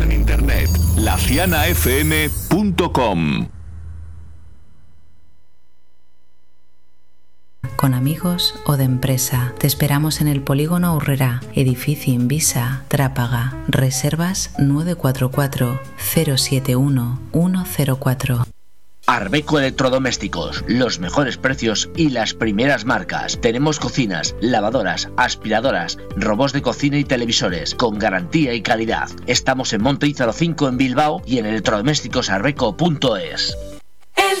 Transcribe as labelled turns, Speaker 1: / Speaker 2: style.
Speaker 1: en internet, lacianafm.com.
Speaker 2: Con amigos o de empresa. Te esperamos en el Polígono Aurrera, edificio Invisa, Trápaga. Reservas 944 071 104.
Speaker 3: Arbeco Electrodomésticos, los mejores precios y las primeras marcas. Tenemos cocinas, lavadoras, aspiradoras, robots de cocina y televisores con garantía y calidad. Estamos en Monte Ízaro 5 en Bilbao y en electrodomésticosarbeco.es.